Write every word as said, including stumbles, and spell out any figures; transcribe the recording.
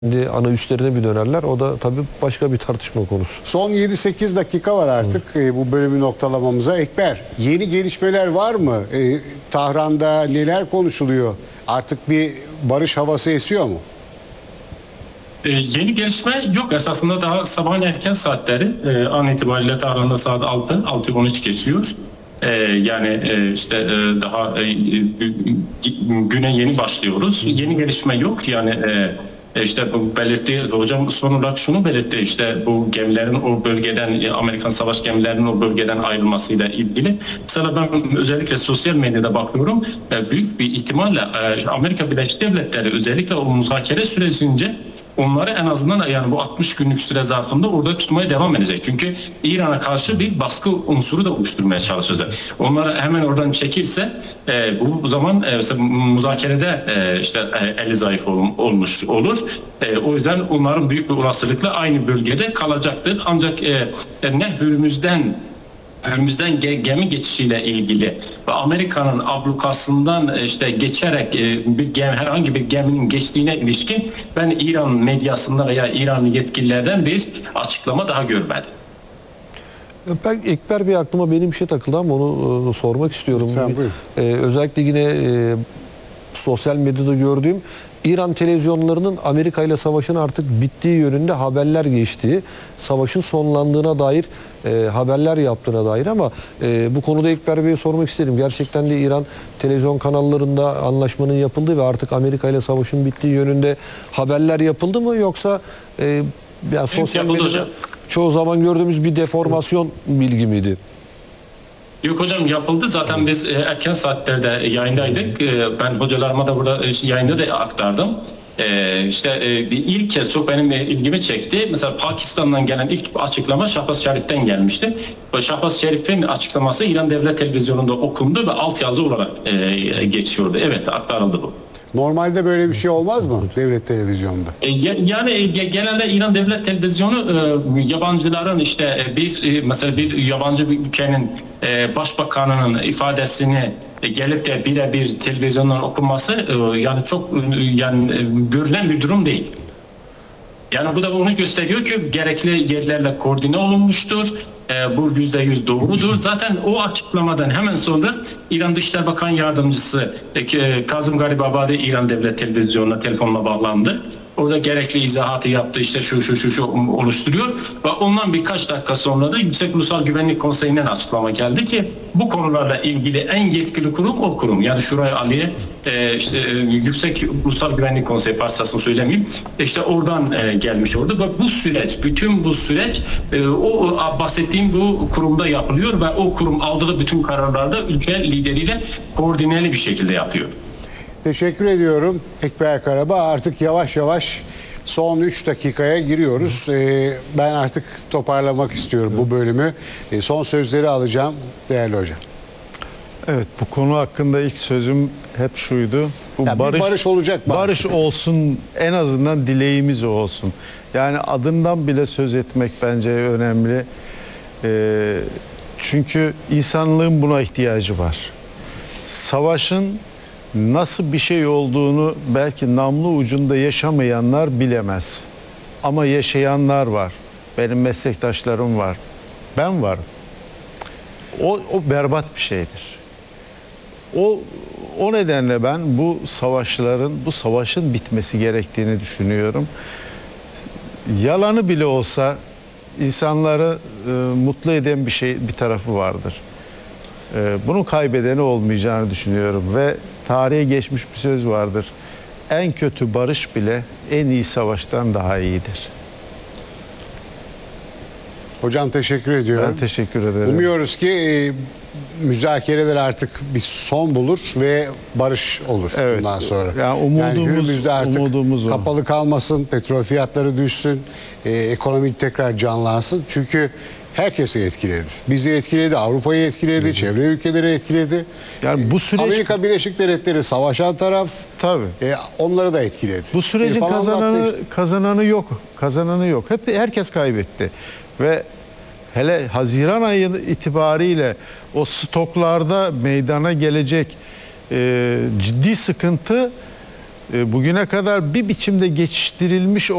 ana üstlerine bir dönerler. O da tabii başka bir tartışma konusu. Son yedi sekiz dakika var artık e, bu bölümü noktalamamıza. Ekber, yeni gelişmeler var mı? E, Tahran'da neler konuşuluyor? Artık bir barış havası esiyor mu? Ee, yeni gelişme yok. Esasında daha sabahın erken saatleri. E, an itibariyle Tahran'da saat altı, altı on üç geçiyor. E, yani e, işte e, daha e, güne yeni başlıyoruz. Yeni gelişme yok. Yani e, işte bu belirtti, hocam son olarak şunu belirtti, işte bu gemilerin o bölgeden, Amerikan savaş gemilerinin o bölgeden ayrılmasıyla ilgili. Mesela ben özellikle sosyal medyada bakıyorum, büyük bir ihtimalle Amerika Birleşik Devletleri özellikle o müzakere sürecince onları en azından yani bu altmış günlük süre zarfında orada tutmaya devam edecek. Çünkü İran'a karşı bir baskı unsuru da oluşturmaya çalışacak. Onları hemen oradan çekilse e, bu zaman e, müzakerede e, işte e, eli zayıf ol, olmuş olur. E, o yüzden onların büyük bir olasılıkla aynı bölgede kalacaktır. Ancak e, ne Hürmüz'den Hürmüz'den gemi geçişiyle ilgili ve Amerika'nın ablukasından işte geçerek bir gemi, herhangi bir geminin geçtiğine ilişkin ben İran medyasında veya İran yetkililerden bir açıklama daha görmedim. Ben Ekber Bey, aklıma benim bir şey takıldı ama onu e, sormak istiyorum. Lütfen, buyurun. E, özellikle yine e, sosyal medyada gördüğüm İran televizyonlarının Amerika ile savaşın artık bittiği yönünde haberler geçtiği, savaşın sonlandığına dair e, haberler yaptığına dair ama e, bu konuda Ekber Bey'e sormak isterim. Gerçekten de İran televizyon kanallarında anlaşmanın yapıldığı ve artık Amerika ile savaşın bittiği yönünde haberler yapıldı mı, yoksa e, yani sosyal medyada çoğu zaman gördüğümüz bir deformasyon bilgi miydi? Yok hocam, yapıldı. Zaten biz erken saatlerde yayındaydık. Ben hocalarıma da burada yayında da aktardım. Ee, işte e, bir ilk kez çok benim ilgimi çekti. Mesela Pakistan'dan gelen ilk açıklama Şahbaz Şerif'ten gelmişti. Ve Şahbaz Şerif'in açıklaması İran Devlet Televizyonu'nda okundu ve altyazı olarak e, geçiyordu. Evet, aktarıldı bu. Normalde böyle bir şey olmaz mı devlet televizyonunda? E, yani e, genelde İran Devlet Televizyonu e, yabancıların işte bir e, mesela bir yabancı bir ülkenin e, başbakanının ifadesini e, gelip de birebir televizyondan okunması e, yani çok e, yani e, görülen bir durum değil. Yani bu da onu gösteriyor ki gerekli yerlerle koordine olunmuştur. E, bu yüzde yüz doğrudur. Zaten o açıklamadan hemen sonra İran Dışişleri Bakan Yardımcısı e, Kazım Garibabadi İran Devlet Televizyonu'na telefonla bağlandı. Orada gerekli izahatı yaptı, işte şu şu şu şu oluşturuyor ve ondan birkaç dakika sonra da Yüksek Ulusal Güvenlik Konseyi'nden açıklama geldi ki bu konularla ilgili en yetkili kurum o kurum. Yani Şurayı Aliye e, işte e, Yüksek Ulusal Güvenlik Konseyi parçasını söylemeyeyim. İşte oradan e, gelmiş oldu ve bu süreç, bütün bu süreç e, o bahsettiğim bu kurumda yapılıyor ve o kurum aldığı bütün kararlarda ülke lideriyle koordineli bir şekilde yapıyor. Teşekkür ediyorum Ekber Karabağ. Artık yavaş yavaş son üç dakikaya giriyoruz. Ee, ben artık toparlamak istiyorum bu bölümü. Ee, son sözleri alacağım değerli hocam. Evet, bu konu hakkında ilk sözüm hep şuydu. Bu Ya barış, barış olacak mı? Barış olsun, en azından dileğimiz olsun. Yani adından bile söz etmek bence önemli. Ee, çünkü insanlığın buna ihtiyacı var. Savaşın nasıl bir şey olduğunu belki namlu ucunda yaşamayanlar bilemez. Ama yaşayanlar var. Benim meslektaşlarım var. Ben varım. O, o berbat bir şeydir. O, o nedenle ben bu savaşların, bu savaşın bitmesi gerektiğini düşünüyorum. Yalanı bile olsa insanları e, mutlu eden bir şey, bir tarafı vardır. E, bunun kaybedeni olmayacağını düşünüyorum ve tarihe geçmiş bir söz vardır. En kötü barış bile en iyi savaştan daha iyidir. Hocam teşekkür ediyorum. Ben teşekkür ederim. Umuyoruz ki e, müzakereler artık bir son bulur ve barış olur Evet. bundan sonra. Yani umudumuz, yani Hürmüz'de artık umudumuz kapalı kalmasın, petrol fiyatları düşsün, e, ekonomi tekrar canlansın. Çünkü herkesi etkiledi. Bizi etkiledi, Avrupa'yı etkiledi, Hı-hı. çevre ülkeleri etkiledi. Yani bu süreç, Amerika Birleşik Devletleri savaşan taraf, tabii. E, onları da etkiledi. Bu sürecin İrfan kazananı işte. kazananı yok. Kazananı yok. Hep herkes kaybetti. Ve hele Haziran ayı itibariyle o stoklarda meydana gelecek e, ciddi sıkıntı e, bugüne kadar bir biçimde geçiştirilmiş